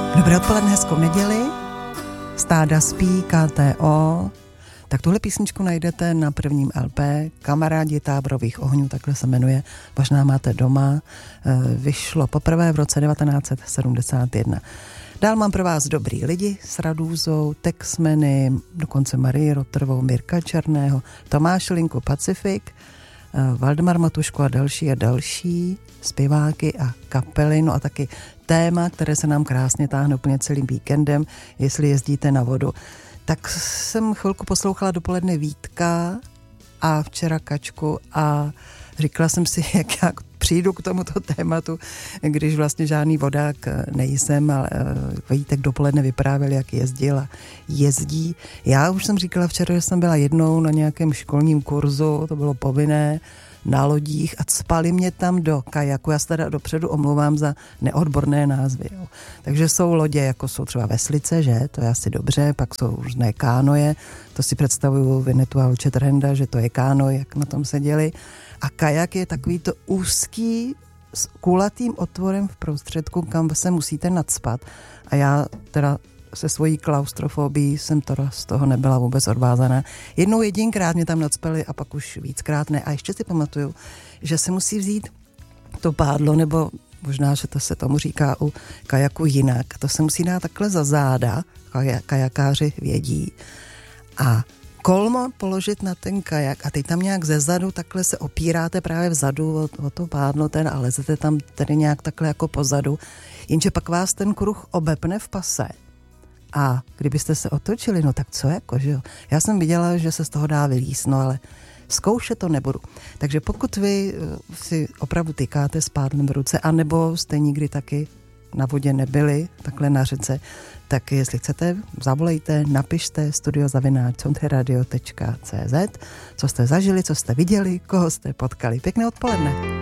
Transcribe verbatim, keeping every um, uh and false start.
Dobré odpoledne, hezkou neděli. Stáda spí, K T O. Tak tuhle písničku najdete na prvním L P Kamarádi táborových ohňů, takhle se jmenuje, možná máte doma. Vyšlo poprvé v roce devatenáct set sedmdesát jedna. Dál mám pro vás Dobrý lidi s Radúzou, Texmeny, dokonce Marii Rotterovou, Mirka Černého, Tomáš Linku Pacific, Valdemar Matušku a další a další zpěváky a kapely, no a taky téma, které se nám krásně táhne úplně celým víkendem, jestli jezdíte na vodu. Tak jsem chvilku poslouchala dopoledne Vítka a včera Kačku a říkala jsem si, jak já přijdu k tomuto tématu, když vlastně žádný vodák nejsem, ale Vítek dopoledne vyprávěl, jak jezdil a jezdí. Já už jsem říkala včera, že jsem byla jednou na nějakém školním kurzu, to bylo povinné, na lodích a cpali mě tam do kajaku. Já se teda dopředu omlouvám za neodborné názvy. Jo. Takže jsou lodě, jako jsou třeba veslice, že? To je asi dobře, pak jsou různé kánoje, to si představuju Vinetu a Očetrhenda, že to je kánoj, jak na tom seděli. A kajak je takový to úzký s kulatým otvorem v prostředku, kam se musíte nacpat. A já teda se svojí klaustrofobií jsem to z toho nebyla vůbec odvázaná. Jednou jedinkrát mě tam nacpali a pak už víckrát ne. A ještě si pamatuju, že se musí vzít to pádlo, nebo možná, že to se tomu říká u kajaku jinak. To se musí dát takhle za záda, kajakáři vědí. A kolmo položit na ten kajak a teď tam nějak ze zadu takhle se opíráte právě vzadu o, o to pádlo ten a lezete tam tedy nějak takhle jako pozadu. Jenže pak vás ten kruh obepne v pase. A kdybyste se otočili, no tak co jako, že jo? Já jsem viděla, že se z toho dá vylíst, no ale zkoušet to nebudu. Takže pokud vy si opravdu tykáte s pádlem v ruce, anebo jste nikdy taky na vodě nebyli, takhle na řece, tak jestli chcete, zavolejte, napište studio zavináč contheradio tečka cé zet, co jste zažili, co jste viděli, koho jste potkali. Pěkné odpoledne.